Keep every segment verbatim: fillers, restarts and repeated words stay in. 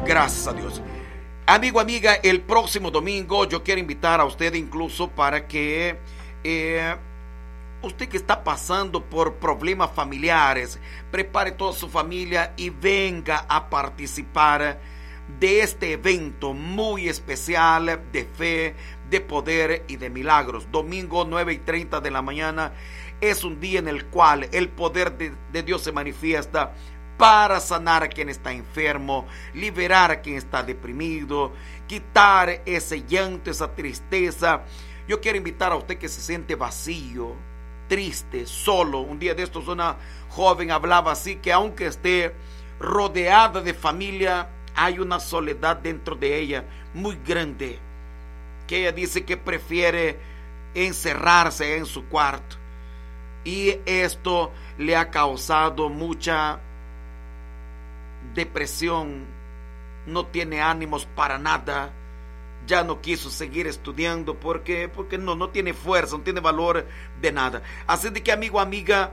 Gracias a Dios. Amigo, amiga, el próximo domingo yo quiero invitar a usted incluso para que eh, usted que está pasando por problemas familiares, prepare toda su familia y venga a participar de este evento muy especial de fe, de poder y de milagros. Domingo nueve y treinta de la mañana es un día en el cual el poder de, de Dios se manifiesta para sanar a quien está enfermo, liberar a quien está deprimido, quitar ese llanto, esa tristeza. Yo quiero invitar a usted que se siente vacío, triste, solo. Un día de estos una joven hablaba así, que aunque esté rodeada de familia, hay una soledad dentro de ella muy grande, que ella dice que prefiere encerrarse en su cuarto, y esto le ha causado mucha depresión. No tiene ánimos para nada, ya no quiso seguir estudiando porque, porque no, no tiene fuerza, no tiene valor de nada. Así de que, amigo, amiga,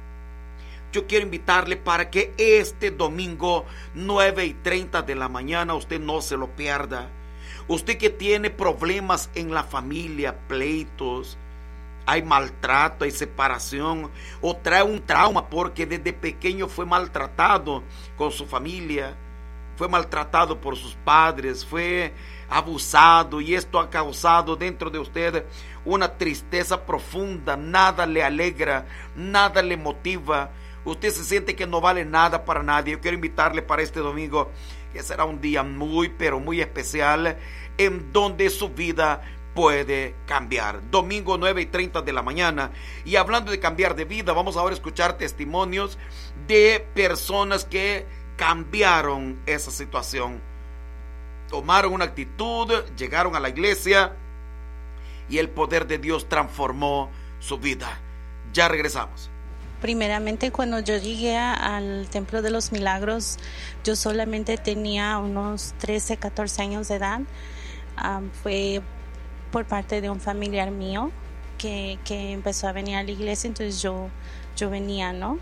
yo quiero invitarle para que este domingo nueve y treinta de la mañana usted no se lo pierda. Usted que tiene problemas en la familia, pleitos, hay maltrato, hay separación, o trae un trauma porque desde pequeño fue maltratado con su familia, fue maltratado por sus padres, fue abusado, y esto ha causado dentro de usted una tristeza profunda. Nada le alegra, nada le motiva. Usted se siente que no vale nada para nadie. Yo quiero invitarle para este domingo, que será un día muy, pero muy especial, en donde su vida puede cambiar. Domingo nueve y treinta de la mañana. Y hablando de cambiar de vida, vamos ahora a escuchar testimonios de personas que cambiaron esa situación. Tomaron una actitud, llegaron a la iglesia y el poder de Dios transformó su vida. Ya regresamos. Primeramente, cuando yo llegué al Templo de los Milagros, yo solamente tenía unos trece, catorce años de edad. Um, fue por parte de un familiar mío que, que empezó a venir a la iglesia, entonces yo, yo venía, ¿no?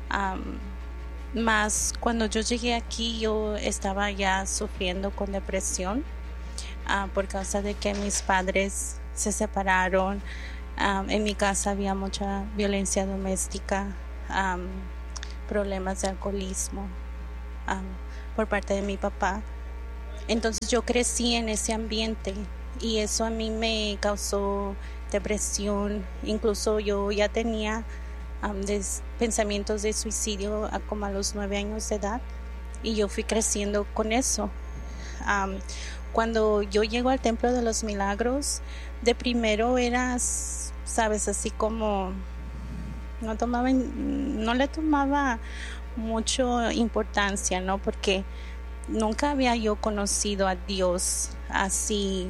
Um, más cuando yo llegué aquí, yo estaba ya sufriendo con depresión uh, por causa de que mis padres se separaron. Um, en mi casa había mucha violencia doméstica, um, problemas de alcoholismo um, por parte de mi papá. Entonces yo crecí en ese ambiente y eso a mí me causó depresión. Incluso yo ya tenía um, des, pensamientos de suicidio a como a los nueve años de edad, y yo fui creciendo con eso. Um, cuando yo llego al Templo de los Milagros, de primero era, sabes, así como no tomaba, no le tomaba mucho importancia, ¿no? Porque nunca había yo conocido a Dios así,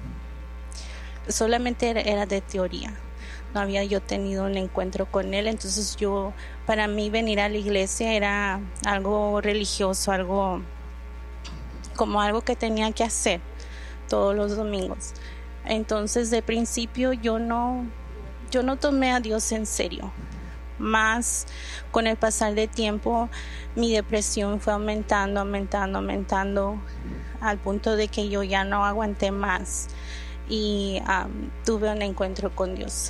solamente era, era de teoría, no había yo tenido un encuentro con Él. Entonces yo, para mí venir a la iglesia era algo religioso, algo como algo que tenía que hacer todos los domingos. Entonces de principio yo no, yo no tomé a Dios en serio. Más con el pasar del tiempo, mi depresión fue aumentando, aumentando, aumentando, al punto de que yo ya no aguanté más y um, tuve un encuentro con Dios.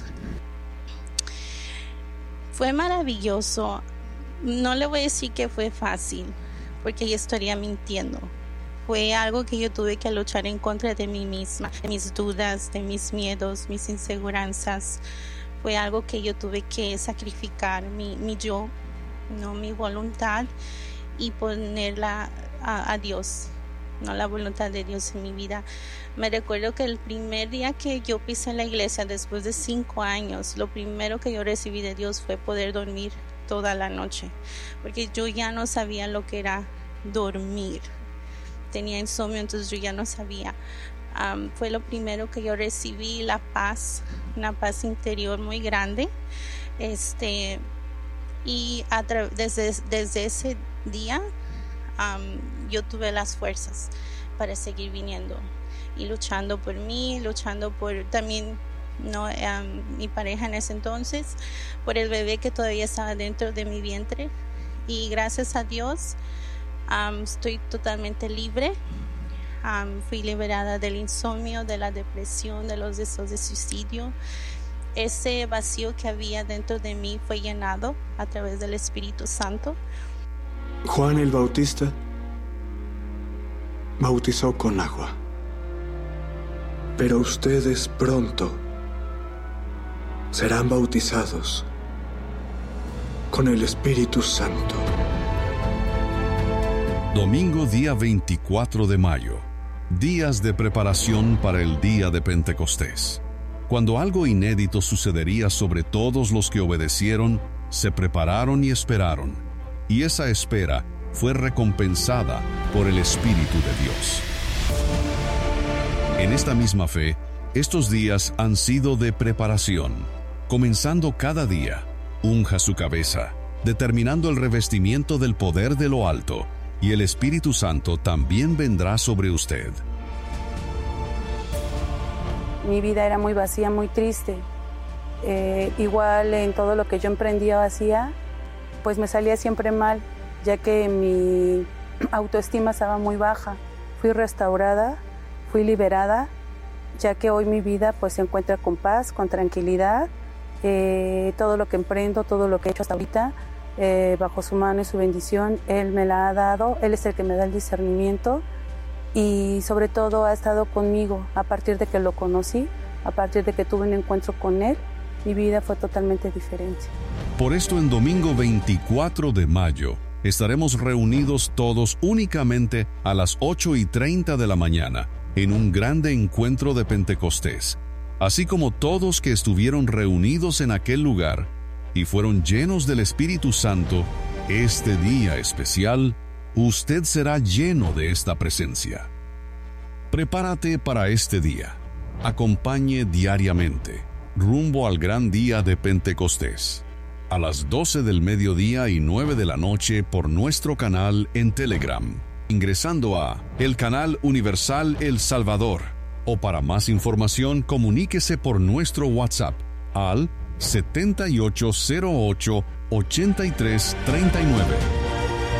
Fue maravilloso. No le voy a decir que fue fácil, porque yo estaría mintiendo. Fue algo que yo tuve que luchar en contra de mí misma, de mis dudas, de mis miedos, mis inseguranzas. Fue algo que yo tuve que sacrificar mi, mi yo, no mi voluntad, y ponerla a, a Dios, no la voluntad de Dios en mi vida. Me recuerdo que el primer día que yo pisé en la iglesia, después de cinco años, lo primero que yo recibí de Dios fue poder dormir toda la noche, porque yo ya no sabía lo que era dormir. Tenía insomnio, entonces yo ya no sabía. Um, fue lo primero que yo recibí, la paz, una paz interior muy grande. Este, y a tra- desde, desde ese día um, yo tuve las fuerzas para seguir viniendo y luchando por mí, luchando por también, no, um, mi pareja en ese entonces, por el bebé que todavía estaba dentro de mi vientre. Y gracias a Dios Um, estoy totalmente libre. Um, fui liberada del insomnio, de la depresión, de los deseos de suicidio. Ese vacío que había dentro de mí fue llenado a través del Espíritu Santo. Juan el Bautista bautizó con agua, pero ustedes pronto serán bautizados con el Espíritu Santo. Domingo día veinticuatro de mayo, días de preparación para el día de Pentecostés. Cuando algo inédito sucedería sobre todos los que obedecieron, se prepararon y esperaron, y esa espera fue recompensada por el Espíritu de Dios. En esta misma fe, estos días han sido de preparación. Comenzando cada día, unja su cabeza, determinando el revestimiento del poder de lo alto, y el Espíritu Santo también vendrá sobre usted. Mi vida era muy vacía, muy triste. Eh, igual en todo lo que yo emprendía o hacía, pues me salía siempre mal, ya que mi autoestima estaba muy baja. Fui restaurada, fui liberada, ya que hoy mi vida pues se encuentra con paz, con tranquilidad. Eh, todo lo que emprendo, todo lo que he hecho hasta ahorita, eh, bajo su mano y su bendición, Él me la ha dado. Él es el que me da el discernimiento y sobre todo ha estado conmigo a partir de que lo conocí, a partir de que tuve un encuentro con Él. Mi vida fue totalmente diferente. Por esto en domingo veinticuatro de mayo estaremos reunidos todos únicamente a las ocho y treinta de la mañana en un grande encuentro de Pentecostés. Así como todos que estuvieron reunidos en aquel lugar y fueron llenos del Espíritu Santo, este día especial, usted será lleno de esta presencia. Prepárate para este día. Acompañe diariamente, rumbo al gran día de Pentecostés, a las doce del mediodía y nueve de la noche por nuestro canal en Telegram, ingresando a el canal Universal El Salvador, o para más información comuníquese por nuestro WhatsApp al setenta y ocho cero ocho ochenta y tres treinta y nueve.